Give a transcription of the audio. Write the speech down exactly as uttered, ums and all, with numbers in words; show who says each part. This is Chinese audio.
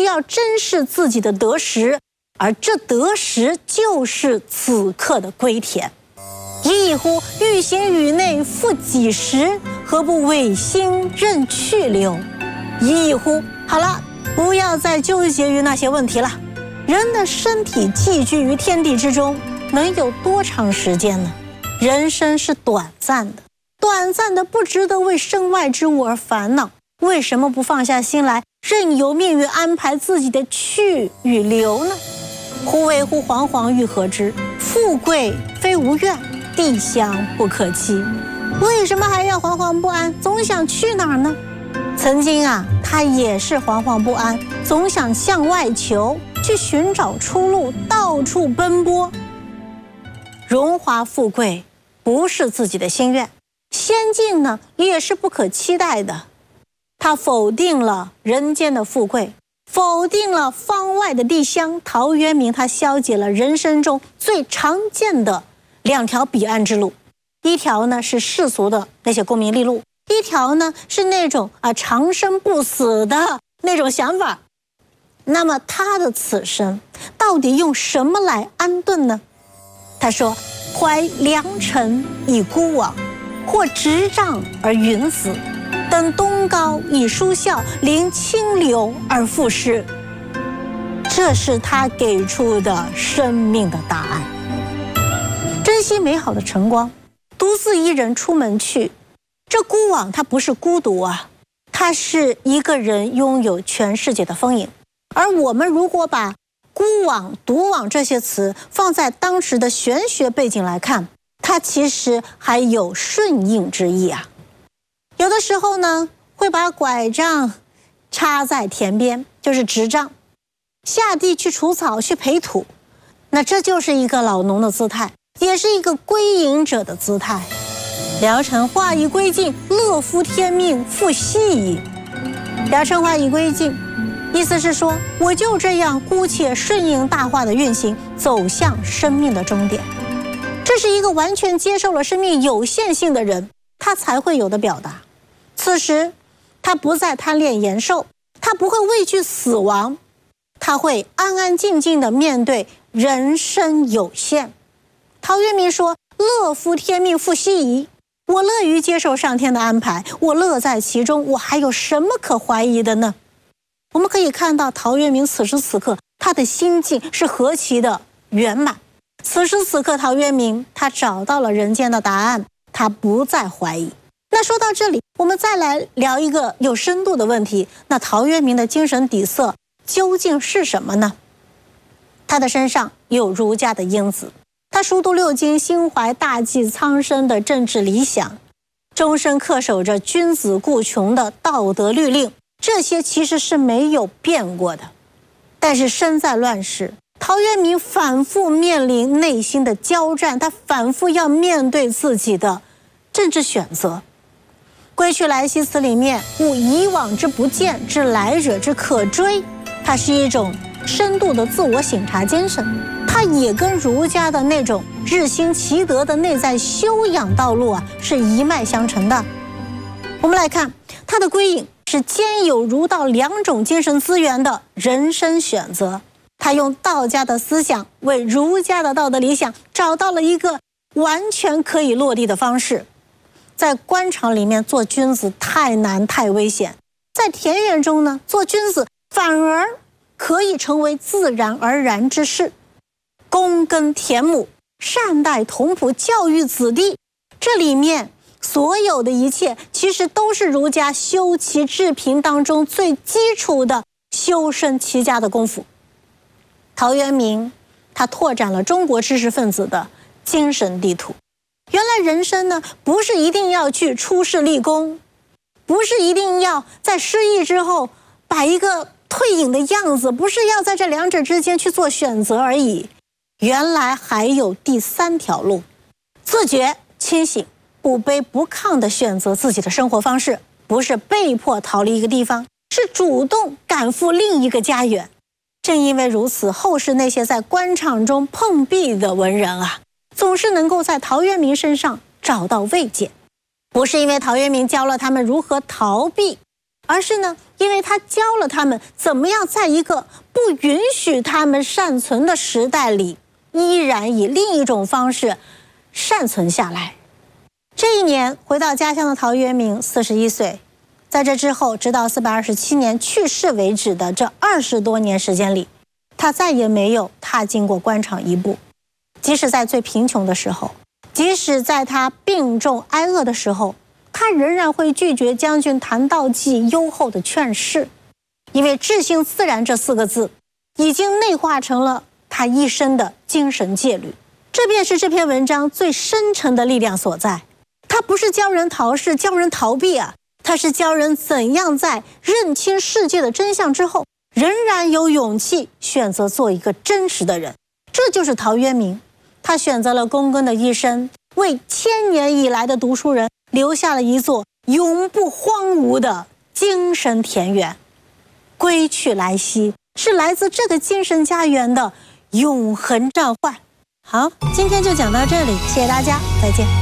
Speaker 1: 须要珍视自己的得失，而这得失就是此刻的归田。一意乎欲行宇内复几时，何不违心任去留？一意乎，好了，不要再纠结于那些问题了。人的身体寄居于天地之中，能有多长时间呢？人生是短暂的，短暂的不值得为身外之物而烦恼。为什么不放下心来，任由命运安排自己的去与留呢？忽为乎惶惶欲何之？富贵非无怨，地香不可欺。为什么还要惶惶不安，总想去哪儿呢？曾经啊，他也是惶惶不安，总想向外求，去寻找出路，到处奔波。荣华富贵不是自己的心愿，仙境呢也是不可期待的。他否定了人间的富贵，否定了方外的地香。陶渊明他消解了人生中最常见的两条彼岸之路，一条呢是世俗的那些功名利禄，一条呢是那种啊长生不死的那种想法。那么他的此生到底用什么来安顿呢？他说：怀良辰以孤往，或执杖而云死，登东皋以舒啸，临清流而赋诗。这是他给出的生命的答案。珍惜美好的晨光，独自一人出门去。这孤往它不是孤独啊，它是一个人拥有全世界的丰盈。而我们如果把孤往、独往这些词放在当时的玄学背景来看，它其实还有顺应之意啊。有的时候呢，会把拐杖插在田边，就是执杖，下地去除草、去培土，那这就是一个老农的姿态，也是一个归隐者的姿态。良辰化以归尽，乐夫天命复奚矣。良辰化以归尽，意思是说，我就这样姑且顺应大化的运行，走向生命的终点。这是一个完全接受了生命有限性的人，他才会有的表达。此时他不再贪恋延寿，他不会畏惧死亡，他会安安静静地面对人生有限。陶渊明说：乐夫天命复奚矣。我乐于接受上天的安排，我乐在其中，我还有什么可怀疑的呢？我们可以看到陶渊明此时此刻他的心境是何其的圆满。此时此刻陶渊明他找到了人间的答案，他不再怀疑。那说到这里，我们再来聊一个有深度的问题，那陶渊明的精神底色究竟是什么呢？他的身上有儒家的因子，他熟读六经，心怀大济苍生的政治理想，终身恪守着君子固穷的道德律令，这些其实是没有变过的。但是身在乱世，陶渊明反复面临内心的交战，他反复要面对自己的政治选择。归去来兮辞里面，悟以往之不谏，知来者之可追，它是一种深度的自我省察精神，它也跟儒家的那种日新其德的内在修养道路啊是一脉相承的。我们来看他的归隐是兼有儒道两种精神资源的人生选择，他用道家的思想为儒家的道德理想找到了一个完全可以落地的方式。在官场里面做君子太难太危险，在田园中呢做君子反而可以成为自然而然之事。躬耕田亩，善待童仆，教育子弟，这里面所有的一切其实都是儒家修齐治平当中最基础的修身齐家的功夫。陶渊明他拓展了中国知识分子的精神地图。原来人生呢，不是一定要去出世立功，不是一定要在失意之后摆一个退隐的样子，不是要在这两者之间去做选择而已。原来还有第三条路，自觉清醒，不卑不亢地选择自己的生活方式，不是被迫逃离一个地方，是主动赶赴另一个家园。正因为如此，后世那些在官场中碰壁的文人啊，总是能够在陶渊明身上找到慰藉。不是因为陶渊明教了他们如何逃避， 而是呢，因为他教了他们怎么样在一个不允许他们善存的时代里，依然以另一种方式善存下来。这一年回到家乡的陶渊明四十一岁，在这之后，直到四百二十七年去世为止的这二十多年时间里，他再也没有踏进过官场一步。即使在最贫穷的时候，即使在他病重挨饿的时候，他仍然会拒绝将军谭道济优厚的劝示，因为至性自然这四个字已经内化成了他一生的精神戒律。这便是这篇文章最深沉的力量所在。它不是教人逃世、教人逃避啊，它是教人怎样在认清世界的真相之后，仍然有勇气选择做一个真实的人。这就是陶渊明，他选择了躬耕的一生，为千年以来的读书人留下了一座永不荒芜的精神田园。归去来兮，是来自这个精神家园的永恒召唤。好，今天就讲到这里，谢谢大家，再见。